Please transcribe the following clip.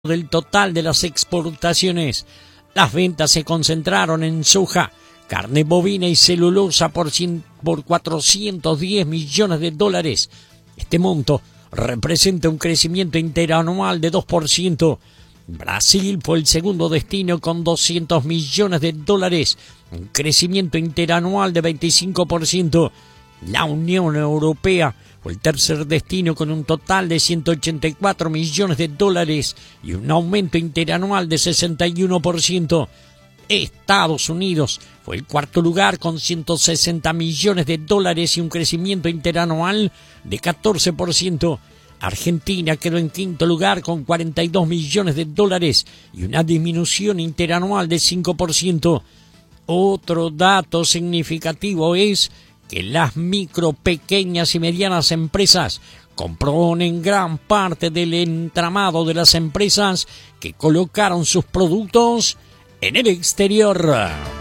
del total de las exportaciones. Las ventas se concentraron en soja, carne bovina y celulosa por 410 millones de dólares. Este monto representa un crecimiento interanual de 2%. Brasil fue el segundo destino con 200 millones de dólares, un crecimiento interanual de 25%. La Unión Europea fue el tercer destino con un total de 184 millones de dólares y un aumento interanual de 61%. Estados Unidos fue el cuarto lugar con 160 millones de dólares y un crecimiento interanual de 14%. Argentina quedó en quinto lugar con 42 millones de dólares y una disminución interanual de 5%. Otro dato significativo es que las micro, pequeñas y medianas empresas componen gran parte del entramado de las empresas que colocaron sus productos en el exterior.